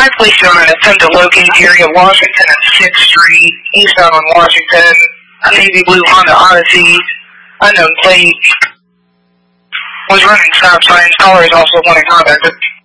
I placed you on an attempted locate area, Washington and 6th Street, eastbound on Washington, a navy blue Honda Odyssey, unknown plate, was running stop signs, caller is also wanting contact.